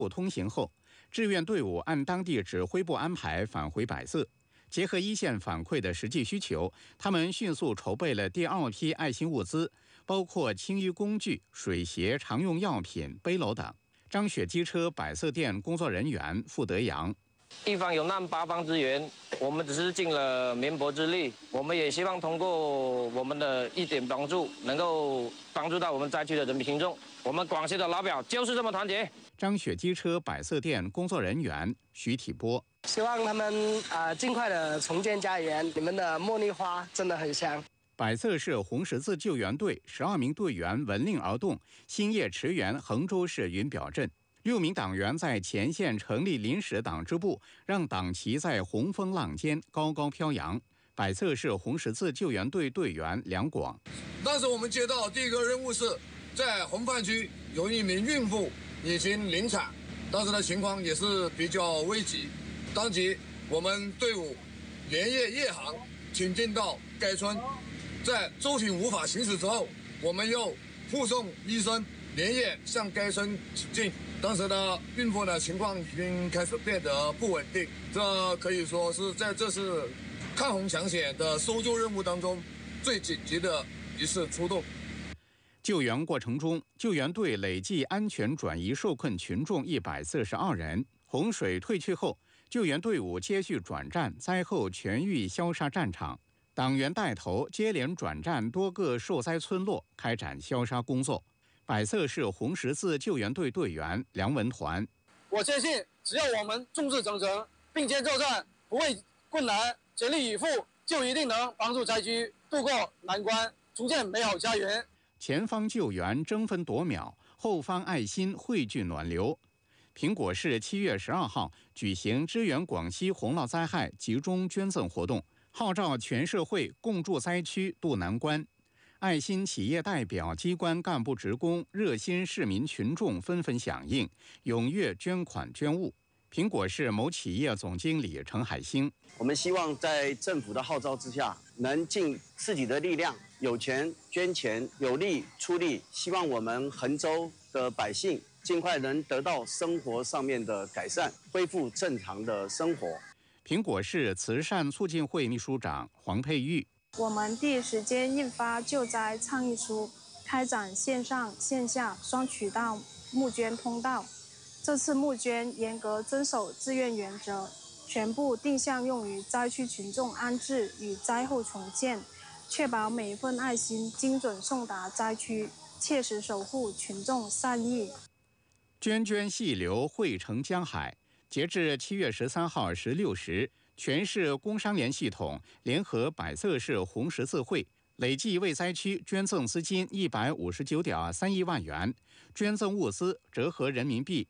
通行后，志愿队伍按当地指挥部安排返回百色。结合一线反馈的实际需求，他们迅速筹备了第2批爱心物资，包括清淤工具、水鞋、常用药品、背篓等。张雪机车百色店工作人员傅德阳： 一方有难，八方支援，我们只是尽了绵薄之力。我们也希望通过我们的一点帮助，能够帮助到我们灾区的人民群众。我们广西的老表就是这么团结。 张雪机车百色店工作人员徐体波： 希望他们尽快的重建家园。你们的茉莉花真的很香。 百色市红十字救援队12名队员闻令而动，兴业驰援衡州市云表镇。6名党员在前线成立临时党支部，让党旗在红风浪尖高高飘扬。百色市红十字救援队队员梁广： 当时我们接到第一个任务是在红泛区有一名孕妇已经临产，当时的情况也是比较危急。当即我们队伍连夜夜航挺进到该村，在舟艇无法行驶之后，我们又护送医生连夜向该村挺进。当时的孕妇的情况已经开始变得不稳定，这可以说是在这次抗洪抢险的搜救任务当中最紧急的一次出动。 救援过程中，救援队累计安全转移受困群众142人。洪水退去后，救援队伍接续转战灾后全域消杀战场，党员带头接连转战多个受灾村落，开展消杀工作。百色市红十字救援队队员梁文团： 我坚信，只要我们众志成城，并肩作战，不畏困难，全力以赴，就一定能帮助灾区渡过难关，重建美好家园。 前方救援争分夺秒，后方爱心汇聚暖流。苹果市7月12号举行支援广西洪涝灾害集中捐赠活动，号召全社会共筑灾区渡难关。爱心企业代表、机关干部职工、热心市民群众纷纷响应，踊跃捐款捐物。苹果市某企业总经理陈海兴： 我们希望在政府的号召之下，能尽自己的力量，有钱捐钱，有力出力，希望我们衡州的百姓尽快能得到生活上面的改善，恢复正常的生活。 苹果市慈善促进会秘书长黄佩玉： 我们第一时间印发救灾倡议书，开展线上线下双渠道募捐通道。这次募捐严格遵守自愿原则，全部定向用于灾区群众安置与灾后重建，确保每一份爱心精准送达灾区，切实守护群众善意。 涓涓细流汇成江海。截至7月13号16时，全市工商联系统联合百色市红十字会累计为灾区捐赠资金159.3亿万元，捐赠物资折合人民币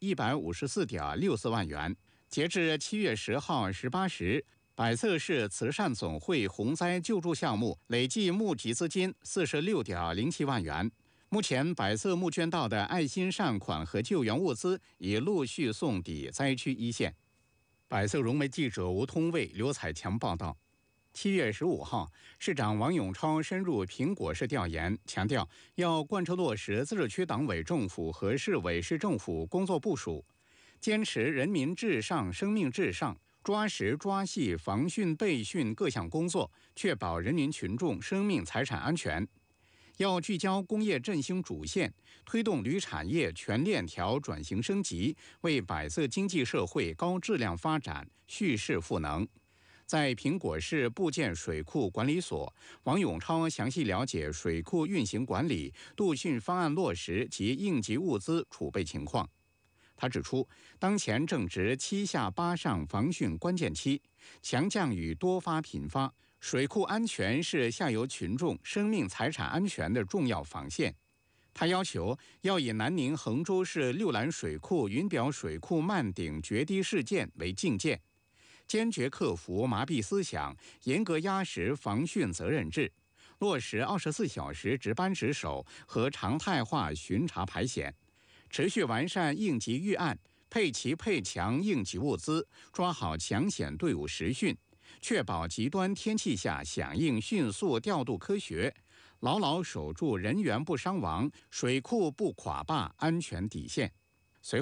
154.64万元。截至7月10号18时，百色市慈善总会洪灾救助项目累计募集资金46.07万元。目前，百色募捐到的爱心善款和救援物资已陆续送抵灾区一线。百色融媒记者吴通卫、刘彩强报道。7月15号，市长王永超深入苹果市调研，强调要贯彻落实自治区党委政府和市委市政府工作部署，坚持人民至上、生命至上，抓实抓细防汛备汛各项工作，确保人民群众生命财产安全。要聚焦工业振兴主线，推动铝产业全链条转型升级，为百色经济社会高质量发展蓄势赋能。在苹果市部建水库管理所，王永超详细了解水库运行管理、度汛方案落实及应急物资储备情况。他指出，当前正值7下8上防汛关键期，强降雨多发频发，水库安全是下游群众生命财产安全的重要防线。他要求要以南宁衡州市六兰水库、云表水库漫顶决堤事件为镜鉴，坚决克服麻痹思想，严格压实防汛责任制，落实24小时值班值守和常态化巡查排险，持续完善应急预案，配齐配强应急物资，抓好抢险队伍实训，确保极端天气下响应迅速调度科学，牢牢守住人员不伤亡、水库不垮坝安全底线。随后，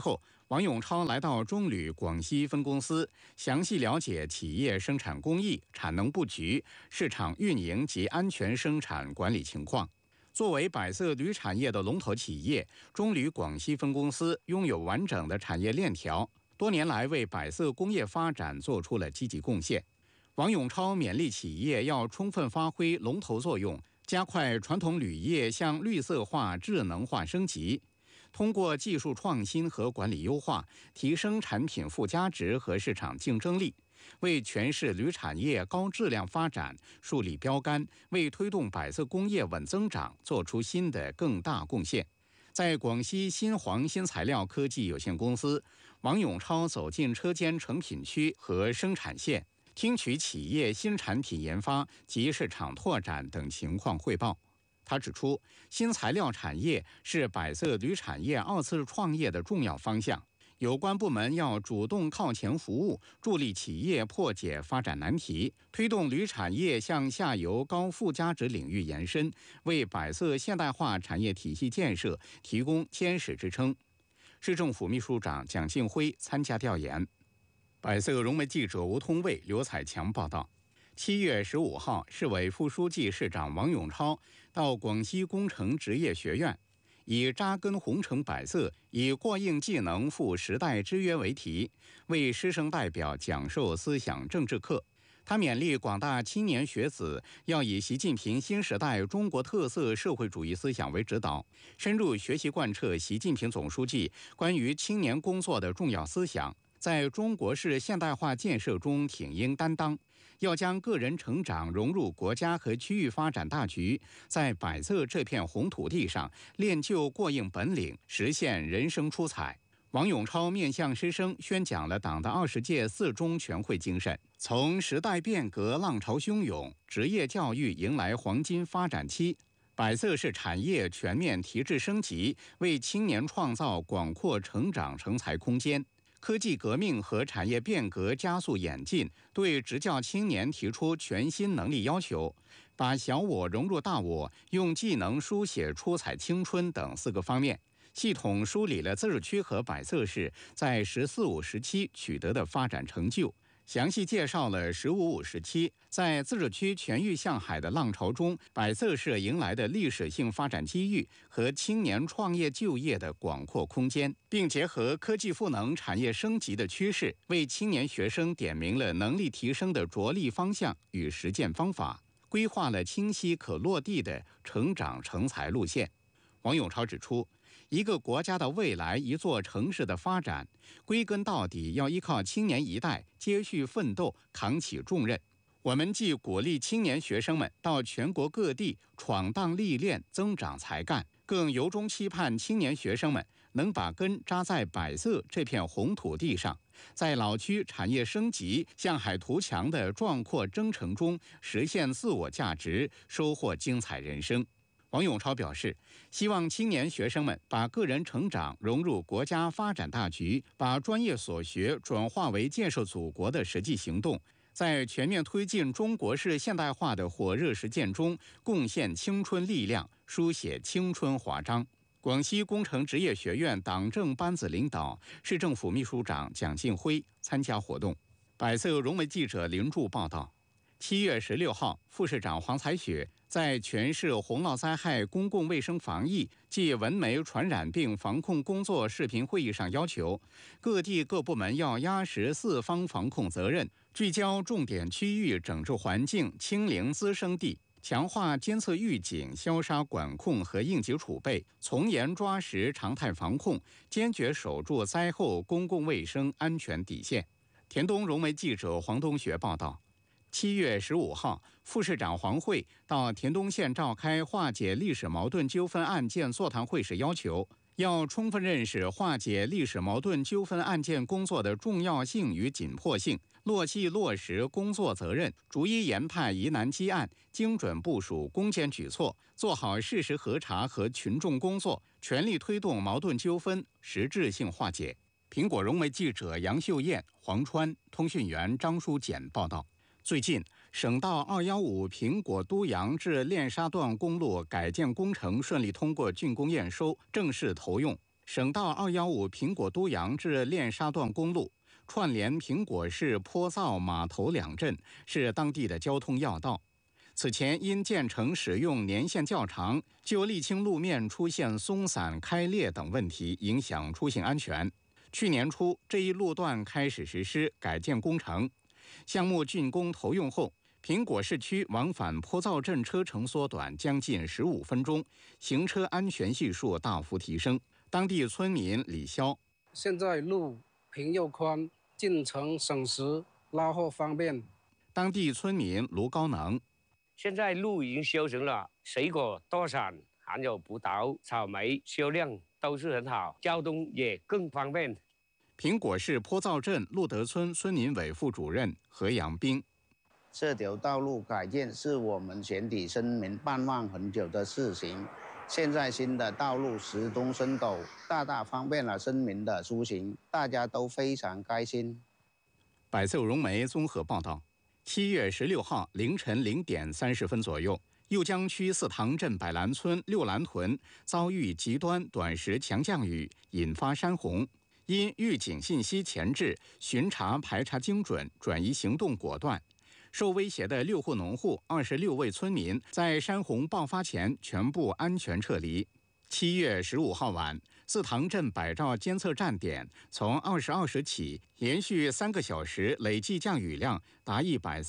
王永超来到中铝广西分公司，详细了解企业生产工艺、产能布局、市场运营及安全生产管理情况。作为百色铝产业的龙头企业，中铝广西分公司拥有完整的产业链条，多年来为百色工业发展做出了积极贡献。王永超勉励企业要充分发挥龙头作用，加快传统铝业向绿色化、智能化升级，通过技术创新和管理优化，提升产品附加值和市场竞争力，为全市铝产业高质量发展树立标杆，为推动百色工业稳增长做出新的更大贡献。在广西新黄新材料科技有限公司，王永超走进车间成品区和生产线，听取企业新产品研发及市场拓展等情况汇报。他指出，新材料产业是百色铝产业二次创业的重要方向，有关部门要主动靠前服务，助力企业破解发展难题，推动铝产业向下游高附加值领域延伸，为百色现代化产业体系建设提供坚实支撑。市政府秘书长蒋庆辉参加调研。百色融媒记者吴通卫、刘彩强报道。7月15号，市委副书记、市长王永超到广西工程职业学院，以扎根红城百色，以过硬技能赴时代之约为题，为师生代表讲授思想政治课。他勉励广大青年学子要以习近平新时代中国特色社会主义思想为指导，深入学习贯彻习近平总书记关于青年工作的重要思想，在中国式现代化建设中挺膺担当，要将个人成长融入国家和区域发展大局，在百色这片红土地上练就过硬本领，实现人生出彩。王永超面向师生宣讲了党的20届4中全会精神，从时代变革浪潮汹涌，职业教育迎来黄金发展期，百色是产业全面提质升级，为青年创造广阔成长成才空间。科技革命和产业变革加速演进，对执教青年提出全新能力要求，把小我融入大我，用技能书写出彩青春等4个方面，系统梳理了自治区和百色市在“十四五”时期取得的发展成就，详细介绍了“十五五”时期在自治区全域向海的浪潮中，百色市迎来的历史性发展机遇和青年创业就业的广阔空间，并结合科技赋能产业升级的趋势，为青年学生点明了能力提升的着力方向与实践方法，规划了清晰可落地的成长成才路线。王永超指出，一个国家的未来，一座城市的发展，归根到底要依靠青年一代接续奋斗，扛起重任。我们既鼓励青年学生们到全国各地闯荡历练，增长才干，更由衷期盼青年学生们能把根扎在百色这片红土地上，在老区产业升级、向海图强的壮阔征程中实现自我价值，收获精彩人生。王永超表示，希望青年学生们把个人成长融入国家发展大局，把专业所学转化为建设祖国的实际行动，在全面推进中国式现代化的火热实践中贡献青春力量，书写青春华章。广西工程职业学院党政班子领导、市政府秘书长蒋庆辉参加活动。百色融媒记者林柱报道。7月16号，副市长黄彩雪在全市洪涝灾害公共卫生防疫暨蚊媒传染病防控工作视频会议上要求，各地各部门要压实4方防控责任，聚焦重点区域整治环境、清零滋生地，强化监测预警、消杀管控和应急储备，从严抓实常态防控，坚决守住灾后公共卫生安全底线。田东融媒记者黄东学报道。7月15号，副市长黄慧到田东县召开化解历史矛盾纠纷案件座谈会时要求，要充分认识化解历史矛盾纠纷案件工作的重要性与紧迫性，落细落实工作责任，逐一研判疑难积案，精准部署攻坚举措，做好事实核查和群众工作，全力推动矛盾纠纷实质性化解。苹果融媒记者杨秀燕、黄川，通讯员张书简报道。最近，省道215苹果都阳至练沙段公路改建工程顺利通过竣工验收，正式投用。 省道215苹果都阳至练沙段公路串联苹果市坡灶码头2镇，是当地的交通要道。此前因建成使用年限较长，就沥青路面出现松散、开裂等问题，影响出行安全。去年初，这一路段开始实施改建工程，项目竣工投用后，苹果市区往返坡灶镇车程缩短将近15分钟，行车安全系数大幅提升。当地村民李潇： 现在路平又宽，进城省时，拉货方便。 当地村民卢高能： 现在路已经修成了，水果多产，还有葡萄、草莓销量都是很好，交通也更方便。 苹果市坡灶镇路德村村民委副主任何阳斌： 这条道路改建是我们全体村民盼望很久的事情。现在新的道路时东深陡，大大方便了村民的出行，大家都非常开心。 百色融媒综合报道：7月16号凌晨0点30分左右，酉江区四塘镇百兰村六兰屯遭遇极端短时强降雨，引发山洪。因预警信息前置，巡查排查精准，转移行动果断。受威胁的6户农户、26位村民在山洪爆发前全部安全撤离。7月15号晚，四塘镇百兆监测站点从22时起，连续3个小时累计降雨量达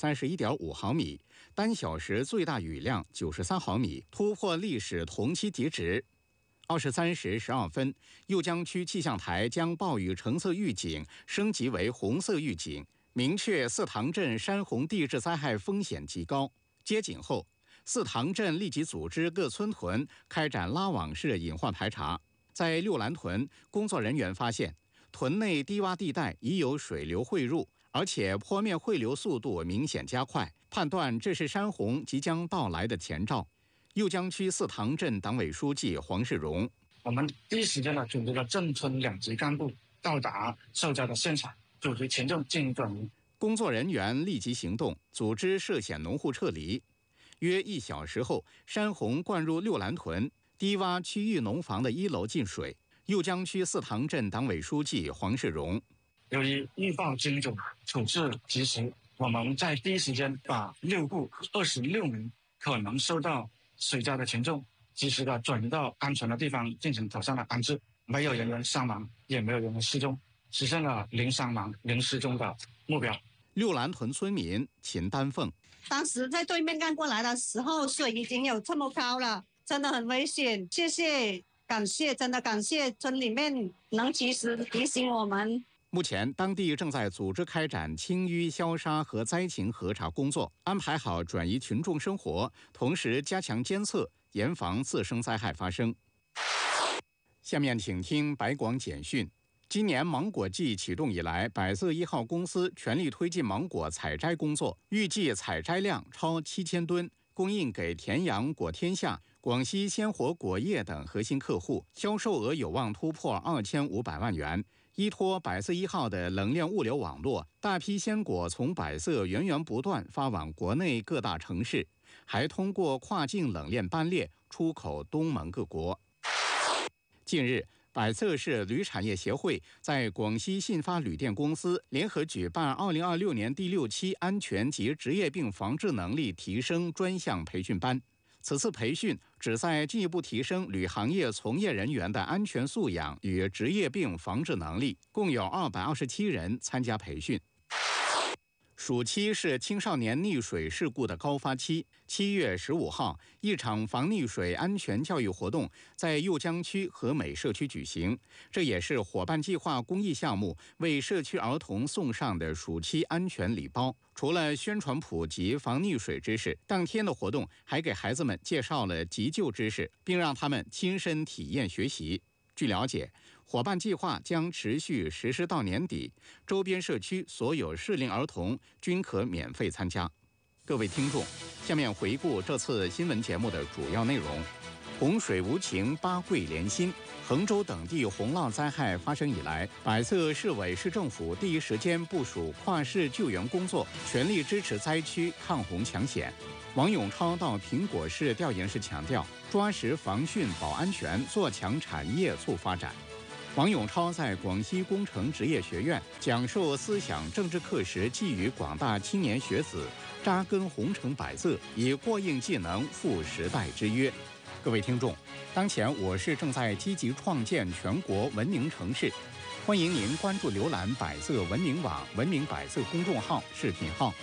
131.5毫米，单小时最大雨量93毫米，突破历史同期极值。23时12分，酉江区气象台将暴雨橙色预警升级为红色预警，明确四塘镇山洪地质灾害风险极高。接警后，四塘镇立即组织各村屯开展拉网式隐患排查。在六兰屯，工作人员发现屯内低洼地带已有水流汇入，而且坡面汇流速度明显加快，判断这是山洪即将到来的前兆。酉江区四塘镇党委书记黄世荣： 我们第一时间呢组织了镇村2级干部到达受灾的现场，组织群众进行转移。 工作人员立即行动，组织涉险农户撤离。约1小时后，山洪灌入六兰屯低洼区域农房的1楼进水。酉江区四塘镇党委书记黄世荣： 由于预报精准，处置及时，我们在第一时间把6户26名可能受到水灾的群众及时的转移到安全的地方进行妥善的安置，没有人员伤亡，也没有人员失踪，实现了零伤亡、零失踪的目标。 六兰屯村民秦丹凤： 当时在对面干过来的时候，水已经有这么高了，真的很危险。谢谢，感谢，真的感谢村里面能及时提醒我们。 目前，当地正在组织开展清淤消沙和灾情核查工作，安排好转移群众生活，同时加强监测，严防次生灾害发生。下面请听百广简讯。今年芒果季启动以来，百色1号公司全力推进芒果采摘工作，预计采摘量超7000吨，供应给田阳、果天下、广西鲜活果业等核心客户，销售额有望突破2500万元。依托百色1号的冷链物流网络，大批鲜果从百色源源不断发往国内各大城市，还通过跨境冷链班列出口东盟各国。近日，百色市旅产业协会在广西信发旅店公司联合举办2026年第6期安全及职业病防治能力提升专项培训班。此次培训旨在进一步提升旅行业从业人员的安全素养与职业病防治能力，共有227人参加培训。暑期是青少年溺水事故的高发期。7月15号，一场防溺水安全教育活动在酉江区和美社区举行，这也是伙伴计划公益项目为社区儿童送上的暑期安全礼包。除了宣传普及防溺水知识，当天的活动还给孩子们介绍了急救知识，并让他们亲身体验学习。据了解，伙伴计划将持续实施到年底，周边社区所有适龄儿童均可免费参加。各位听众，下面回顾这次新闻节目的主要内容。洪水无情，八桂连心。衡州等地洪涝灾害发生以来，百色市委市政府第一时间部署跨市救援工作，全力支持灾区抗洪抢险。王永超到苹果市调研时强调，抓实防汛保安全，做强产业促发展。 王永超在广西工程职业学院讲授思想政治课时，寄予广大青年学子扎根红尘百色，以过硬技能赴时代之约。各位听众，当前我市正在积极创建全国文明城市，欢迎您关注浏览百色文明网、文明百色公众号、视频号。